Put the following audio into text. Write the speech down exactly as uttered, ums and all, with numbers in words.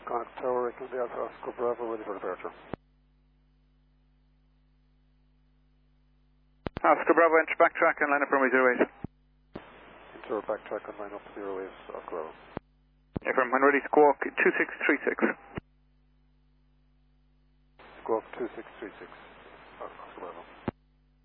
Connect Tower, Echo Delta, Oscar Bravo, ready for departure. Oscar Bravo, enter backtrack and line up runway zero eight. Enter backtrack and line up zero eight, Oscar Bravo. Affirm, when ready, squawk two six three six. Squawk two six three six, Oscar Bravo.